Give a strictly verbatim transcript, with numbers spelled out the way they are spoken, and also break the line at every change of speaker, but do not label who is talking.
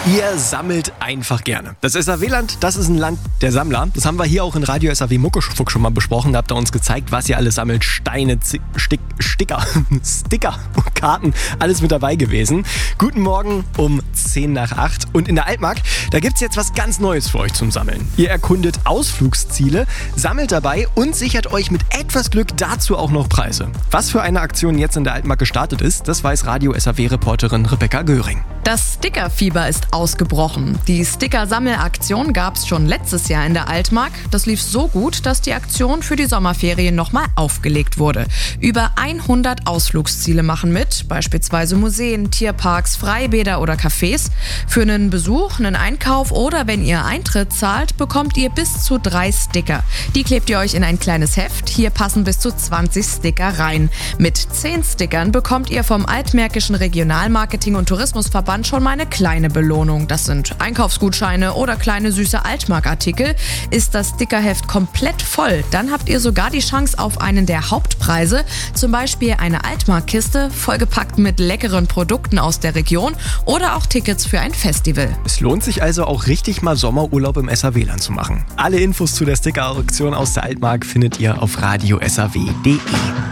Ihr sammelt einfach gerne. Das S A W-Land, das ist ein Land der Sammler. Das haben wir hier auch in Radio S A W Muckefuck schon mal besprochen. Da habt ihr uns gezeigt, was ihr alles sammelt. Steine, Z- Stick, Sticker, Sticker und Karten, alles mit dabei gewesen. Guten Morgen um zehn nach acht. Und in der Altmark, da gibt's jetzt was ganz Neues für euch zum Sammeln. Ihr erkundet Ausflugsziele, sammelt dabei und sichert euch mit etwas Glück dazu auch noch Preise. Was für eine Aktion jetzt in der Altmark gestartet ist, das weiß Radio S A W-Reporterin Rebecca Göring.
Das Stickerfieber ist ausgebrochen. Die Sticker-Sammelaktion gab es schon letztes Jahr in der Altmark. Das lief so gut, dass die Aktion für die Sommerferien nochmal aufgelegt wurde. Über hundert Ausflugsziele machen mit, beispielsweise Museen, Tierparks, Freibäder oder Cafés. Für einen Besuch, einen Einkauf oder wenn ihr Eintritt zahlt, bekommt ihr bis zu drei Sticker. Die klebt ihr euch in ein kleines Heft. Hier passen bis zu zwanzig Sticker rein. Mit zehn Stickern bekommt ihr vom Altmärkischen Regionalmarketing- und Tourismusverband schon mal eine kleine Belohnung. Das sind Einkaufsgutscheine oder kleine süße Altmark-Artikel. Ist das Stickerheft komplett voll, dann habt ihr sogar die Chance auf einen der Hauptpreise, zum Beispiel eine Altmark-Kiste, vollgepackt mit leckeren Produkten aus der Region oder auch Tickets für ein Festival.
Es lohnt sich also auch richtig mal Sommerurlaub im S A W-Land zu machen. Alle Infos zu der Sticker-Auktion aus der Altmark findet ihr auf radio s a w punkt d e.